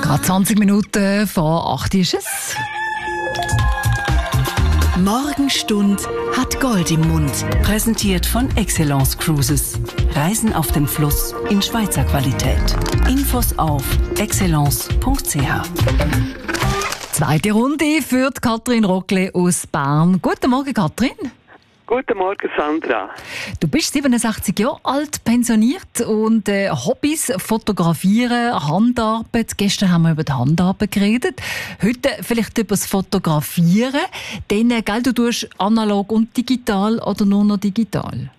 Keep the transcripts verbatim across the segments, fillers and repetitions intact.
Gerade zwanzig Minuten vor acht ist es. Morgenstund hat Gold im Mund. Präsentiert von Excellence Cruises. Reisen auf dem Fluss in Schweizer Qualität. Infos auf excellence punkt c h. Zweite Runde führt Katrin Rockle aus Bern. Guten Morgen, Katrin. Guten Morgen, Sandra. Du bist siebenundsechzig Jahre alt, pensioniert und äh, Hobbys fotografieren, Handarbeit. Gestern haben wir über die Handarbeit geredet. Heute vielleicht über das Fotografieren. Dann, äh, gell, du tust analog und digital oder nur noch digital?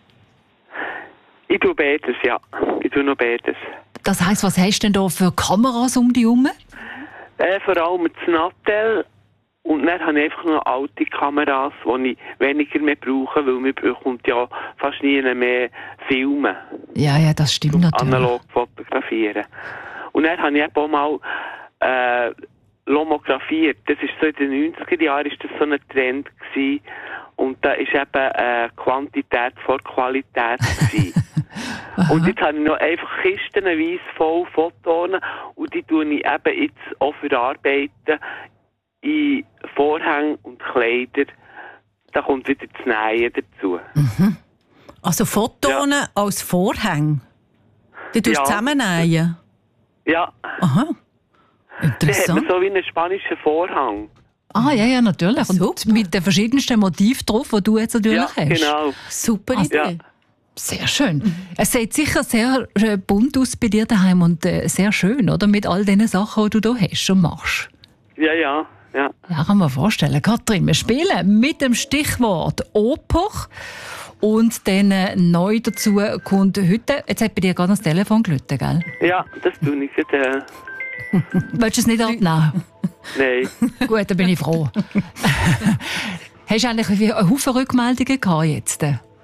Ich tue beides, ja. Ich tue noch beides. Das heisst, was hast du denn da für Kameras um dich herum? Äh, vor allem das Nattel. Und dann habe ich einfach noch alte Kameras, die ich weniger mehr brauche, weil man bekommt ja fast nie mehr Filme. Ja, ja, das stimmt natürlich. Analog fotografieren. Und dann habe ich eben auch mal äh, lomografiert. Das ist so in den neunziger Jahren ist das so ein Trend gewesen. Und da ist eben äh, Quantität vor Qualität gewesen. Und jetzt habe ich noch einfach kistenweise voll Fotos und die tue ich eben jetzt auch verarbeiten in Vorhänge und Kleider. Da kommt wieder das Nähen dazu. Mhm. Also Fotos ja. als Vorhänge? Die tust du ja. zusammennähen? Ja. Aha. Interessant. Da hat man so wie einen spanischen Vorhang. Ah, ja, ja, natürlich. Super. Und mit den verschiedensten Motiven drauf, die du jetzt natürlich Ja, hast. genau. Super Also, Idee. Ja. Sehr schön. Es sieht sicher sehr äh, bunt aus bei dir daheim und äh, sehr schön, oder? Mit all den Sachen, die du da hast und machst. Ja, ja. Ja. Ja, kann man vorstellen. Katrin, wir spielen mit dem Stichwort Oper. Und dann äh, neu dazu kommt heute, jetzt hat bei dir gerade das Telefon geläutet, gell? Ja, das tue ich jetzt. Äh, Willst du es nicht abnehmen? Nein. Gut, dann bin ich froh. Hast du eigentlich einen Haufen Rückmeldungen gehabt jetzt?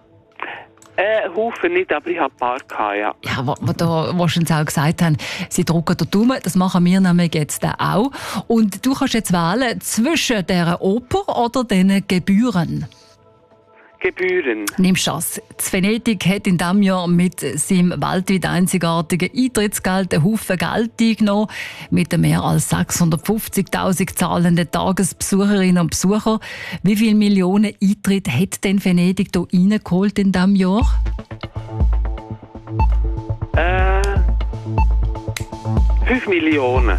Äh, Haufen nicht, aber ich habe ein paar gehabt, ja. Ja, was da, was uns auch gesagt haben, sie drücken den Daumen, das machen wir nämlich jetzt auch. Und du kannst jetzt wählen zwischen dieser Oper oder diesen Gebühren. Gebühren. Nimmst du das? Das Venedig hat in diesem Jahr mit seinem weltweit einzigartigen Eintrittsgeld einen Haufen Geld eingenommen. Mit den mehr als sechshundertfünfzigtausend zahlenden Tagesbesucherinnen und Besuchern. Wie viele Millionen Eintritte hat denn Venedig hier reingeholt in diesem Jahr? Äh, fünf Millionen.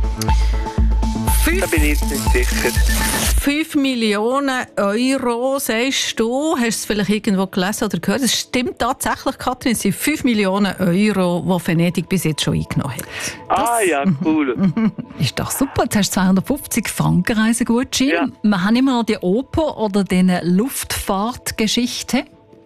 Fünf, Da bin ich jetzt nicht sicher. fünf Millionen Euro, sagst du. Hast du es vielleicht irgendwo gelesen oder gehört? Es stimmt tatsächlich, Katrin. Es sind fünf Millionen Euro, die Venedig bis jetzt schon eingenommen hat. Ah ja, cool. Ist doch super. Jetzt hast du zweihundertfünfzig Franken Reisegutschein. Ja. Wir haben immer noch die Oper oder die Luftfahrtgeschichte.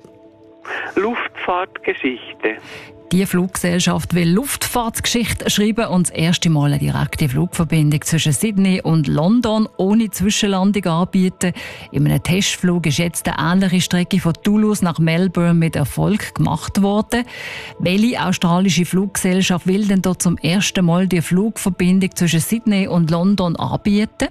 Luftfahrtgeschichte. Die Fluggesellschaft will Luftfahrtsgeschichte schreiben und das erste Mal eine direkte Flugverbindung zwischen Sydney und London ohne Zwischenlandung anbieten. In einem Testflug ist jetzt eine ähnliche Strecke von Toulouse nach Melbourne mit Erfolg gemacht worden. Welche australische Fluggesellschaft will denn dort zum ersten Mal die Flugverbindung zwischen Sydney und London anbieten?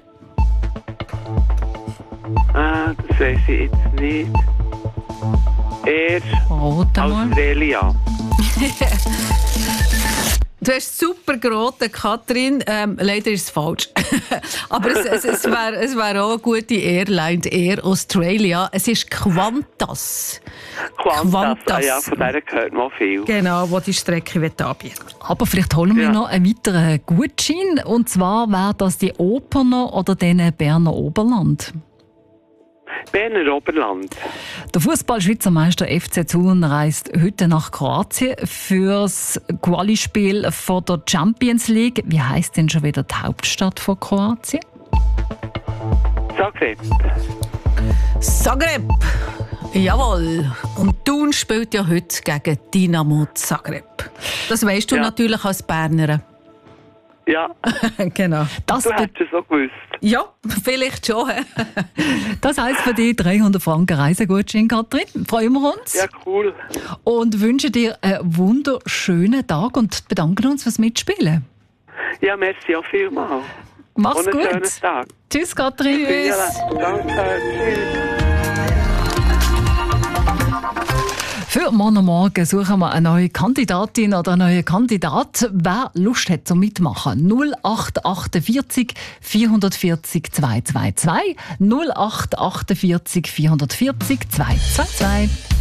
Ah, das weiss ich jetzt nicht. Air Rate mal. Australia. Du hast super geraten, Katrin. Ähm, leider ist es falsch. Aber es, es, es wäre es wär auch eine gute Airline, Air Australia. Es ist Qantas. Qantas. Qantas. Ah ja, von der gehört noch viel. Genau, die die Strecke anbieten will. Aber vielleicht holen wir Ja. noch einen weiteren Gutschein. Und zwar wäre das die Operner oder den Berner Oberland. Berner Oberland. Der Fußball-Schweizer Meister F C Thun reist heute nach Kroatien fürs Quali-Spiel von der Champions League. Wie heisst denn schon wieder die Hauptstadt von Kroatien? Zagreb. Zagreb. Jawohl. Und Thun spielt ja heute gegen Dynamo Zagreb. Das weisst du Ja. natürlich als Bernerin. Ja, Genau. Das, du hättest es so gewusst. Ja, vielleicht schon. das heisst für dich dreihundert Franken Reisegutschein, Katrin. Freuen wir uns. Ja, cool. Und wünschen dir einen wunderschönen Tag und bedanken uns fürs Mitspielen. Ja, merci auch vielmals. Mach's Und einen gut. schönen Tag. Tschüss, Katrin. Ja, danke. Tschüss. Für morgen Morgen suchen wir eine neue Kandidatin oder einen neuen Kandidat. Wer Lust hat zum Mitmachen? null acht achtundvierzig vierhundertvierzig zweihundertzweiundzwanzig null acht achtundvierzig vierhundertvierzig zweihundertzweiundzwanzig.